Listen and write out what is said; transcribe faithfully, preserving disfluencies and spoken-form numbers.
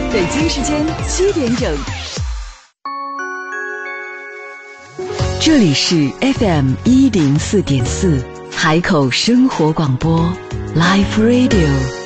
北京时间七点整，这里是 F M 一零四点四海口生活广播 Life Radio。